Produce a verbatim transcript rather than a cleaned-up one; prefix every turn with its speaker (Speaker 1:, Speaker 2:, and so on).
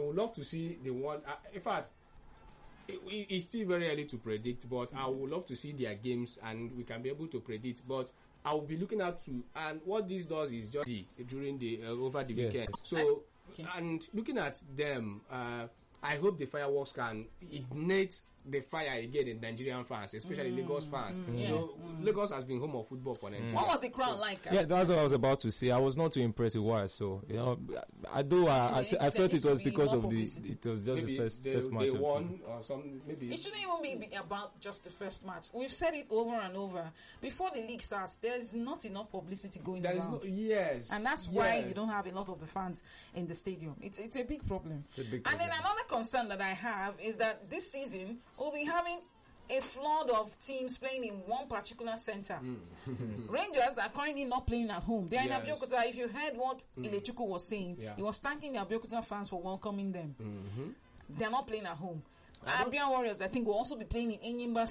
Speaker 1: would love to see the one. Uh, in fact, it, it's still very early to predict, but I would love to see their games and we can be able to predict. But I will be looking out to, and what this does is just during the uh, over the yes. weekend. So okay. and looking at them, uh, I hope the fireworks can ignite the fire again in Nigerian fans, especially mm, Lagos fans. Mm, you yeah. know, mm. Lagos has been home of football for Nigeria.
Speaker 2: What was the crowd like?
Speaker 3: Yeah, that's what I was about to say. I was not too impressed with what I saw. You know, although I, I, I felt it was because of the, it was just
Speaker 1: maybe
Speaker 3: the first,
Speaker 1: they,
Speaker 3: first match.
Speaker 1: They
Speaker 3: of
Speaker 1: won
Speaker 3: season.
Speaker 1: or some, maybe.
Speaker 2: It shouldn't even be about just the first match. We've said it over and over. Before the league starts, there's not enough publicity going
Speaker 1: there
Speaker 2: around.
Speaker 1: Is no, yes.
Speaker 2: And that's
Speaker 1: yes.
Speaker 2: why you don't have a lot of the fans in the stadium. It's it's a big problem.
Speaker 3: A big
Speaker 2: and
Speaker 3: problem.
Speaker 2: then another concern that I have is that this season we'll be having a flood of teams playing in one particular center. Mm. Rangers are currently not playing at home. They are yes. in Abeokuta. If you heard what mm. Ilechukwu was saying, yeah. he was thanking the Abeokuta fans for welcoming them. Mm-hmm. They are not playing at home. Abia Warriors, I think, will also be playing in Enyimba